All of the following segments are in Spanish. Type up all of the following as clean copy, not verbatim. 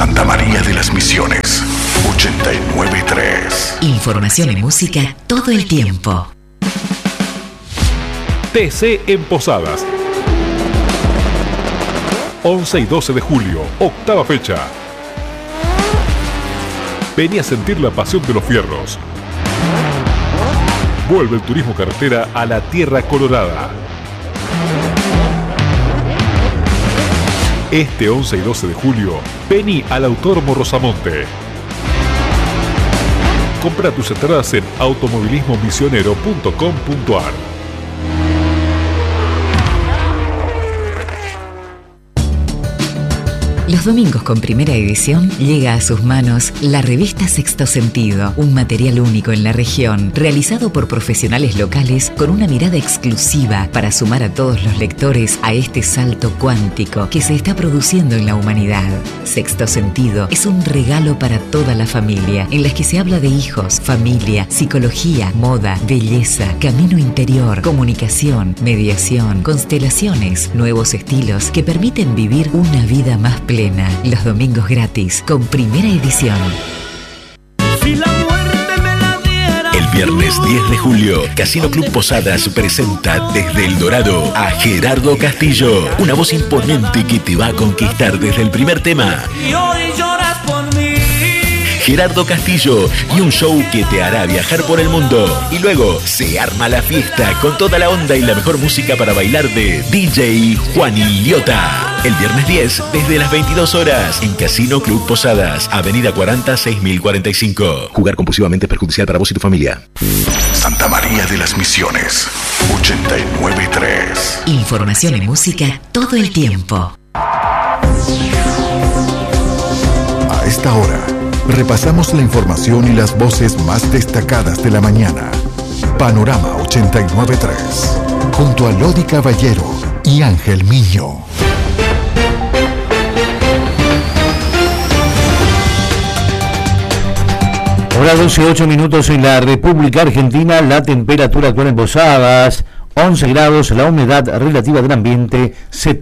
Santa María de las Misiones, 89.3. Información y música todo el tiempo. TC en Posadas. 11 y 12 de julio, octava fecha. Vení a sentir la pasión de los fierros. Vuelve el turismo carretera a la Tierra Colorada. Este 11 y 12 de julio, vení al Autódromo Rosamonte. Compra tus entradas en automovilismomisionero.com.ar. Los domingos con Primera Edición llega a sus manos la revista Sexto Sentido, un material único en la región, realizado por profesionales locales con una mirada exclusiva para sumar a todos los lectores a este salto cuántico que se está produciendo en la humanidad. Sexto Sentido es un regalo para toda la familia, en las que se habla de hijos, familia, psicología, moda, belleza, camino interior, comunicación, mediación, constelaciones, nuevos estilos que permiten vivir una vida más plena. Los domingos gratis con Primera Edición. El viernes 10 de julio, Casino Club Posadas presenta desde El Dorado a Gerardo Castillo, una voz imponente que te va a conquistar desde el primer tema. Y hoy lloras por mí. Gerardo Castillo y un show que te hará viajar por el mundo. Y luego se arma la fiesta con toda la onda y la mejor música para bailar de DJ Juan Iliota. El viernes 10, desde las 22 horas, en Casino Club Posadas, Avenida 40, 6045. Jugar compulsivamente es perjudicial para vos y tu familia. Santa María de las Misiones, 89.3. Información y música todo el tiempo. A esta hora, repasamos la información y las voces más destacadas de la mañana. Panorama 89.3, junto a Lodi Caballero y Ángel Miño. Ahora 12:08 en la República Argentina, la temperatura actual en Posadas, 11 grados, la humedad relativa del ambiente,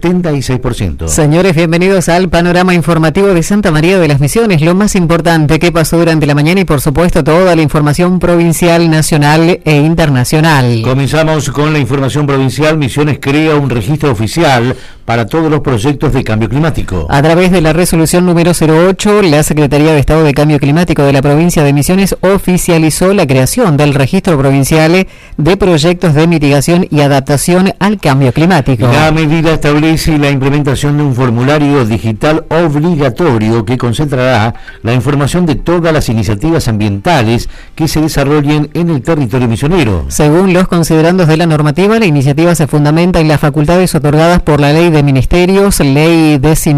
76%. Señores, bienvenidos al panorama informativo de Santa María de las Misiones. Lo más importante que pasó durante la mañana y, por supuesto, toda la información provincial, nacional e internacional. Comenzamos con la información provincial. Misiones crea un registro oficial para todos los proyectos de cambio climático. A través de la resolución número 08, la Secretaría de Estado de Cambio Climático de la provincia de Misiones oficializó la creación del registro provincial de proyectos de mitigación y adaptación al cambio climático. La medida establece la implementación de un formulario digital obligatorio que concentrará la información de todas las iniciativas ambientales que se desarrollen en el territorio misionero. Según los considerandos de la normativa, la iniciativa se fundamenta en las facultades otorgadas por la Ley de Ministerios, Ley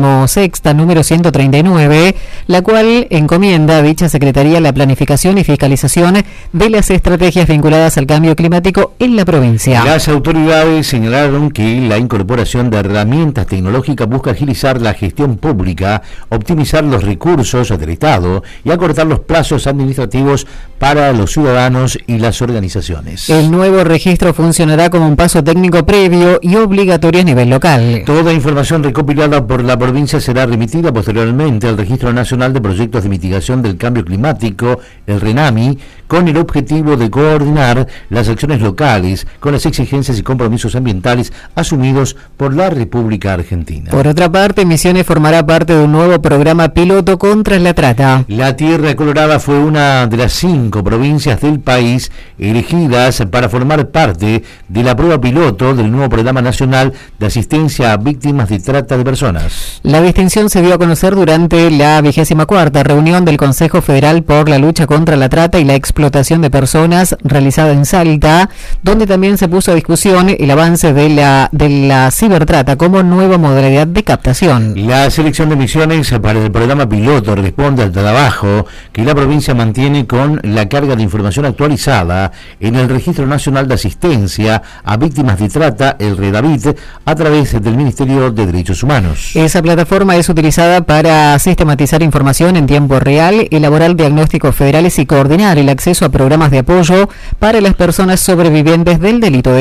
16ª, número 139, la cual encomienda a dicha Secretaría la planificación y fiscalización de las estrategias vinculadas al cambio climático en la provincia. Las autoridades señalaron que la incorporación de herramientas tecnológicas busca agilizar la gestión pública, optimizar los recursos del Estado y acortar los plazos administrativos para los ciudadanos y las organizaciones. El nuevo registro funcionará como un paso técnico previo y obligatorio a nivel local. Toda información recopilada por la provincia será remitida posteriormente al Registro Nacional de Proyectos de Mitigación del Cambio Climático, el RENAMI, con el objetivo de coordinar las acciones locales con las exigencias y compromisos ambientales asumidos por la República Argentina. Por otra parte, Misiones formará parte de un nuevo programa piloto contra la trata. La Tierra Colorada fue una de las 5 provincias del país elegidas para formar parte de la prueba piloto del nuevo Programa Nacional de Asistencia a Víctimas de Trata de Personas. La distinción se dio a conocer durante la 24ª reunión del Consejo Federal por la Lucha contra la Trata y la Explotación de Personas, realizada en Salta, donde también se puso a discusión el avance de la cibertrata como nueva modalidad de captación. La selección de misiones para el programa piloto responde al trabajo que la provincia mantiene con la carga de información actualizada en el Registro Nacional de Asistencia a Víctimas de Trata, el REDAVIT, a través del Ministerio de Derechos Humanos. Esa plataforma es utilizada para sistematizar información en tiempo real, elaborar diagnósticos federales y coordinar el acceso a programas de apoyo para las personas sobrevivientes del delito de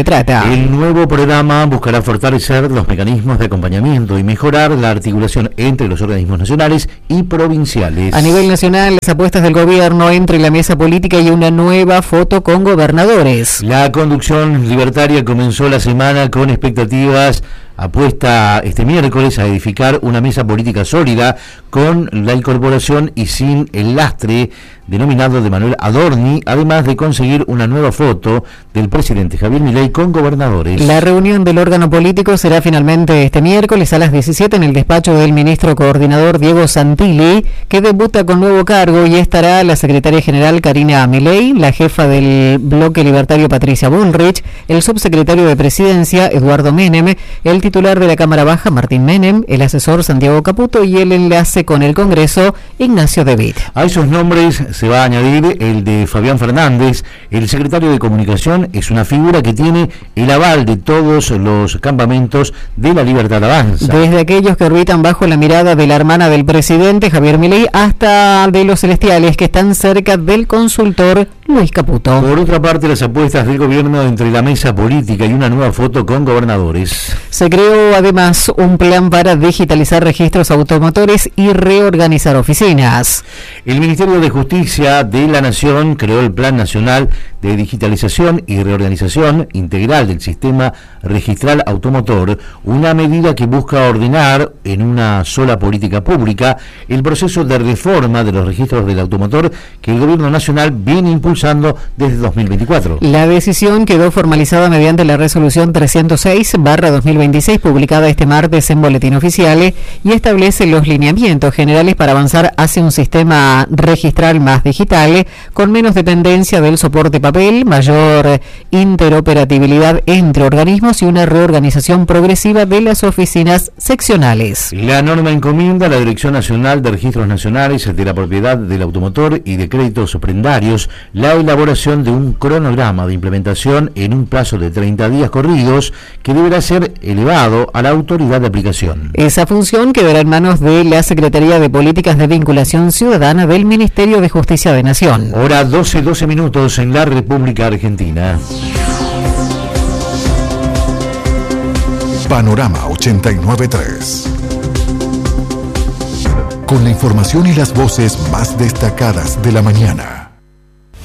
de trata. El nuevo programa buscará fortalecer los mecanismos de acompañamiento y mejorar la articulación entre los organismos nacionales y provinciales. A nivel nacional, las apuestas del gobierno entre la mesa política y una nueva foto con gobernadores. La conducción libertaria comenzó la semana con expectativas. Apuesta este miércoles a edificar una mesa política sólida con la incorporación y sin el lastre denominado de Manuel Adorni, además de conseguir una nueva foto del presidente Javier Milei con gobernadores. La reunión del órgano político será finalmente este miércoles a las 17 en el despacho del ministro coordinador Diego Santilli, que debuta con nuevo cargo, y estará la secretaria general Karina Milei, la jefa del bloque libertario Patricia Bullrich, el subsecretario de Presidencia Eduardo Menem, el titular de la Cámara Baja Martín Menem, el asesor Santiago Caputo y el enlace con el Congreso Ignacio De Witt. A esos nombres se va a añadir el de Fabián Fernández. El secretario de Comunicación es una figura que tiene el aval de todos los campamentos de la Libertad Avanza. Desde aquellos que orbitan bajo la mirada de la hermana del presidente Javier Milei hasta de los celestiales que están cerca del consultor Luis Caputo. Por otra parte, las apuestas del gobierno entre la mesa política y una nueva foto con gobernadores. Se creó además un plan para digitalizar registros automotores y reorganizar oficinas. El Ministerio de Justicia de la Nación creó el Plan Nacional de Digitalización y Reorganización Integral del Sistema Registral Automotor, una medida que busca ordenar en una sola política pública el proceso de reforma de los registros del automotor que el Gobierno Nacional viene impulsando desde 2024. La decisión quedó formalizada mediante la resolución 306/2026 publicada este martes en Boletín Oficial y establece los lineamientos generales para avanzar hacia un sistema registral más digital, con menos dependencia del soporte papel, mayor interoperabilidad entre organismos y una reorganización progresiva de las oficinas seccionales. La norma encomienda a la Dirección Nacional de Registros Nacionales de la Propiedad del Automotor y de Créditos Prendarios la elaboración de un cronograma de implementación en un plazo de 30 días corridos que deberá ser elevado a la autoridad de aplicación. Esa función quedará en manos de la Secretaría de Políticas de Vinculación Ciudadana del Ministerio de Justicia de Nación. Hora 12 minutos en la República Argentina. Panorama 89.3. Con la información y las voces más destacadas de la mañana.